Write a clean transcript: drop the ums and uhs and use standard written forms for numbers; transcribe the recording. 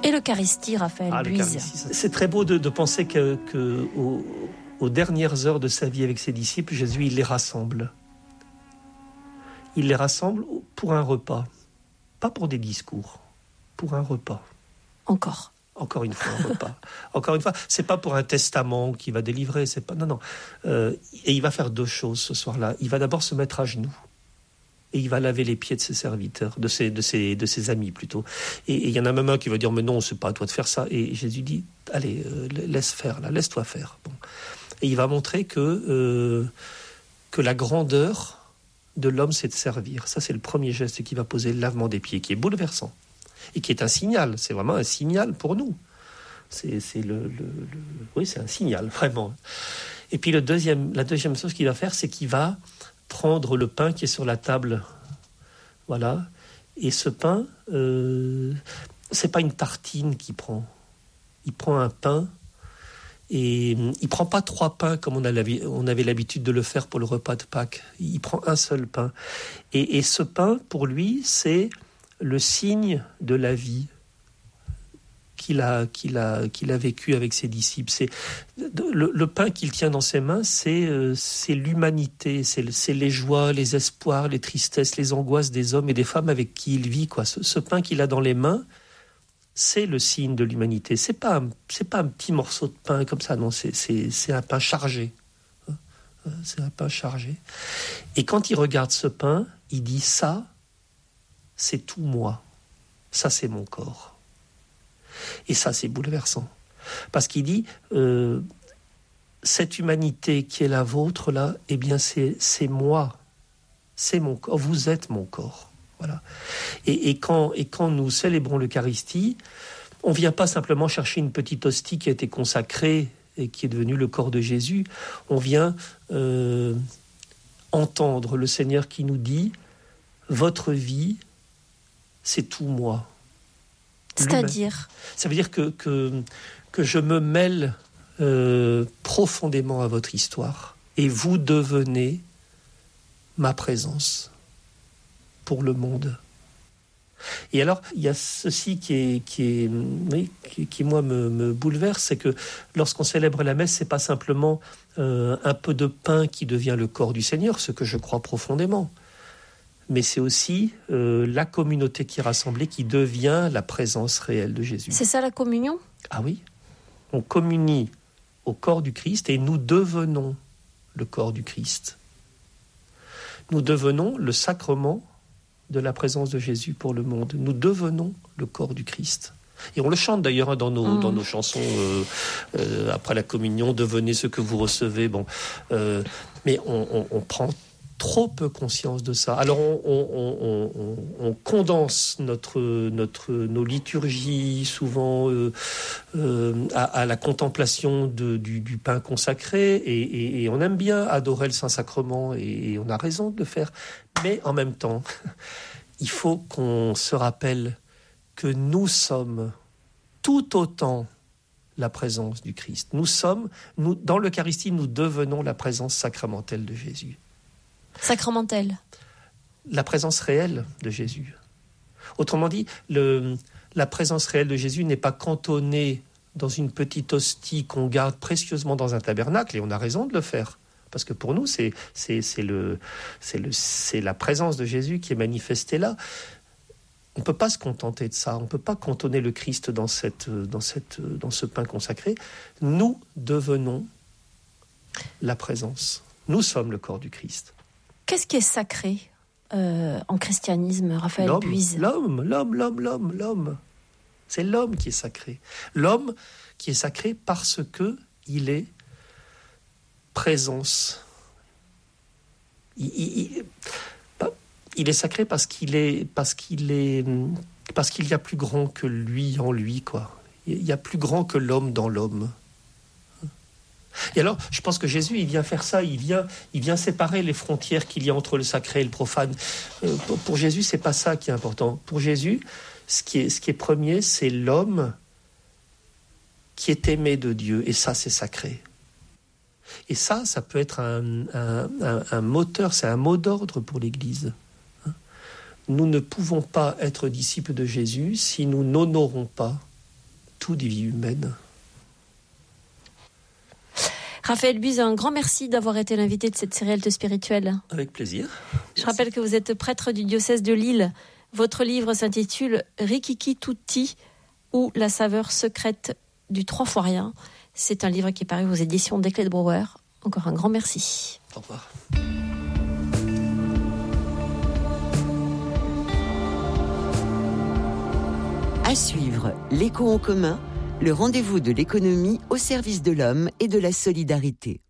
Et l'Eucharistie, Raphaël Buise. C'est très beau de penser que aux dernières heures de sa vie avec ses disciples, Jésus, il les rassemble. Il les rassemble pour un repas. Pas pour des discours, pour un repas. Encore une fois, un repas. Encore une fois, c'est pas pour un testament qu'il va délivrer, c'est pas... Non. Et il va faire deux choses ce soir-là. Il va d'abord se mettre à genoux. Et il va laver les pieds de ses serviteurs, de ses amis plutôt. Et il y en a même un qui va dire, mais non, c'est pas à toi de faire ça. Et Jésus dit, allez, laisse-toi faire. Bon. Et il va montrer que la grandeur de l'homme, c'est de servir. Ça, c'est le premier geste qui va poser le lavement des pieds, qui est bouleversant. Et qui est un signal, c'est vraiment un signal pour nous. C'est un signal, vraiment. Et puis la deuxième chose qu'il va faire, c'est qu'il va prendre le pain qui est sur la table. Voilà. Et ce pain, c'est pas une tartine qu'il prend. Il prend un pain et il prend pas 3 pains comme on avait l'habitude de le faire pour le repas de Pâques. Il prend un seul pain. Et ce pain, pour lui, c'est le signe de la vie qu'il a vécu avec ses disciples. C'est le pain qu'il tient dans ses mains, c'est l'humanité, c'est les joies, les espoirs, les tristesses, les angoisses des hommes et des femmes avec qui il vit, quoi. Ce pain qu'il a dans les mains, c'est le signe de l'humanité. C'est pas un petit morceau de pain comme ça, non, c'est un pain chargé. C'est un pain chargé. Et quand il regarde ce pain, il dit, ça, c'est tout moi. Ça, c'est mon corps. Et ça, c'est bouleversant. Parce qu'il dit, cette humanité qui est la vôtre, là, eh bien, c'est moi. C'est mon corps. Vous êtes mon corps. Voilà. Et quand nous célébrons l'Eucharistie, on ne vient pas simplement chercher une petite hostie qui a été consacrée et qui est devenue le corps de Jésus. On vient entendre le Seigneur qui nous dit, votre vie, c'est tout moi. C'est-à-dire ? Ça veut dire que je me mêle profondément à votre histoire et vous devenez ma présence pour le monde. Et alors, il y a ceci qui moi me bouleverse, c'est que lorsqu'on célèbre la messe, c'est pas simplement un peu de pain qui devient le corps du Seigneur, ce que je crois profondément, mais c'est aussi la communauté qui est rassemblée qui devient la présence réelle de Jésus. C'est ça la communion ? Ah oui, on communie au corps du Christ et nous devenons le corps du Christ. Nous devenons le sacrement de la présence de Jésus pour le monde. Nous devenons le corps du Christ. Et on le chante d'ailleurs dans nos chansons après la communion, devenez ce que vous recevez. Bon, mais on prend trop peu conscience de ça. Alors on condense nos liturgies souvent à la contemplation du pain consacré et on aime bien adorer le Saint-Sacrement et on a raison de le faire. Mais en même temps, il faut qu'on se rappelle que nous sommes tout autant la présence du Christ. Nous, dans l'Eucharistie, nous devenons la présence sacramentelle de Jésus. Sacramentelle. La présence réelle de Jésus. Autrement dit, la présence réelle de Jésus n'est pas cantonnée dans une petite hostie qu'on garde précieusement dans un tabernacle, et on a raison de le faire. Parce que pour nous, c'est la présence de Jésus qui est manifestée là. On ne peut pas se contenter de ça. On ne peut pas cantonner le Christ dans ce pain consacré. Nous devenons la présence. Nous sommes le corps du Christ. Qu'est-ce qui est sacré en christianisme, Raphaël Buise ? L'homme. C'est l'homme qui est sacré. L'homme qui est sacré parce qu'il est présence. Il est sacré parce qu'il y a plus grand que lui en lui, quoi. Il y a plus grand que l'homme dans l'homme. Et alors, je pense que Jésus, il vient faire ça, il vient séparer les frontières qu'il y a entre le sacré et le profane. Pour Jésus, c'est pas ça qui est important. Pour Jésus, ce qui est premier, c'est l'homme qui est aimé de Dieu, et ça, c'est sacré. Et ça peut être un moteur, c'est un mot d'ordre pour l'Église. Nous ne pouvons pas être disciples de Jésus si nous n'honorons pas tout des vies humaines. Raphaël Buise, un grand merci d'avoir été l'invité de cette série Halte Spirituelle. Avec plaisir. Je rappelle que vous êtes prêtre du diocèse de Lille. Votre livre s'intitule Rikiki Tutti ou la saveur secrète du 3 fois rien. C'est un livre qui est paru aux éditions Desclés de Brouwer. Encore un grand merci. Au revoir. À suivre, l'Écho en commun, le rendez-vous de l'économie au service de l'homme et de la solidarité.